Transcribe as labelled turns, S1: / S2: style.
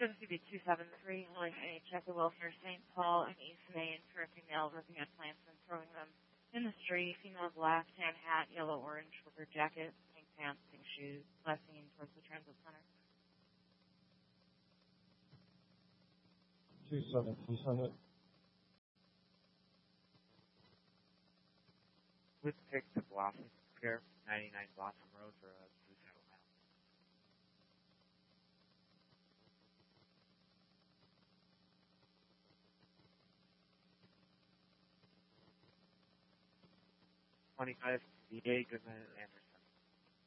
S1: CB 273, holding a check of welfare St. Paul and East Main for a female ripping at plants and throwing them in the street. Female black, tan hat, yellow, orange, wicker jacket, pink pants, pink shoes, last seen towards the transit center.
S2: 27300.
S3: With pick to Blossom Square, 99 Blossom Road for a suicidal male. 25 VA Goodman and Anderson.